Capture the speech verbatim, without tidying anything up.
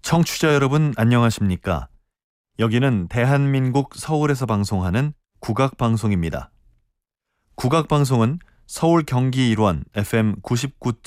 청취자 여러분 안녕하십니까? 여기는 대한민국 서울에서 방송하는 국악방송입니다. 국악방송은 서울 경기 일원 에프엠 구십구